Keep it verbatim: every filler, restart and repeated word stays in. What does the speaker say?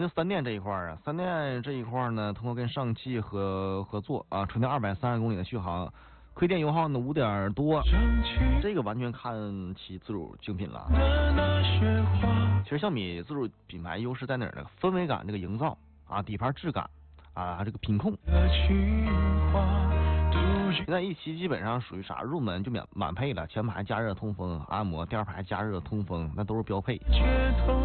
就三电这一块啊，三电这一块呢，通过跟上汽合合作啊，纯电二百三十公里的续航，亏电油耗呢五点多，这个完全看其自主竞品了。其实小米自主品牌优势在哪儿呢？氛围感这个营造啊，底盘质感啊，这个品控。现在一期基本上属于啥入门就满满配了，前排加热通风按摩，第二排加热通风，那都是标配。